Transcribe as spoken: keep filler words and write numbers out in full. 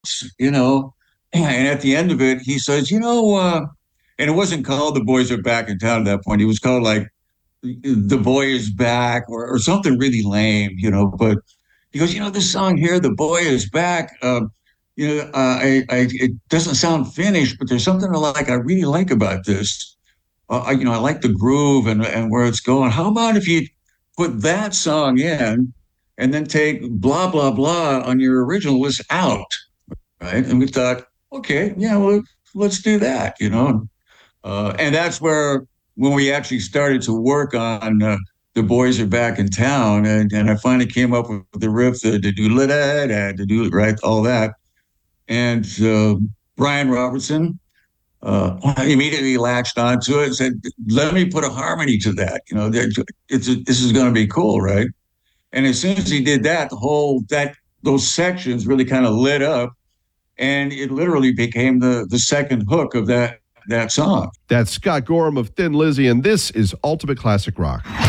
you know. And at the end of it, he says, you know, uh, and it wasn't called The Boys Are Back in Town at that point. It was called like The Boy Is Back or, or something really lame, you know. But he goes, you know, this song here, The Boy Is Back. Um, you know, uh, I, I, it doesn't sound finished, but there's something like I really like about this. Uh, I, you know, I like the groove and and where it's going. How about if you put that song in and then take blah blah blah on your original list out, right? And we thought, okay, yeah, well, let's do that, you know. Uh, and that's where when we actually started to work on uh, The Boys Are Back in Town, and, and I finally came up with the riff, the to do da to do right, all that, and uh, Brian Robertson uh, immediately latched onto it and said, "Let me put a harmony to that." You know, it's a, this is going to be cool, right? And as soon as he did that, the whole that those sections really kind of lit up, and it literally became the the second hook of that that song. That's Scott Gorham of Thin Lizzy, and this is Ultimate Classic Rock.